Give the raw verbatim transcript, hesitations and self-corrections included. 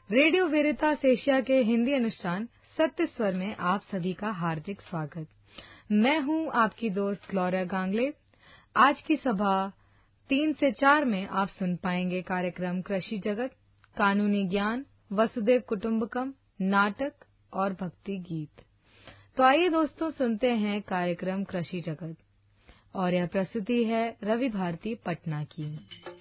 Radio वेरितास Asia के हिंदी अनुष्ठान सत्य स्वर में आप सभी का हार्दिक स्वागत। मैं हूं आपकी दोस्त ग्लोरिया गांगले। आज की सभा तीन से चार में आप सुन पाएंगे कार्यक्रम कृषि जगत, कानूनी ज्ञान, वसुदेव कुटुंबकम, नाटक और भक्ति गीत। तो आइए दोस्तों सुनते हैं कार्यक्रम कृषि जगत और यह प्रस्तुति है रवि भारती पटना की।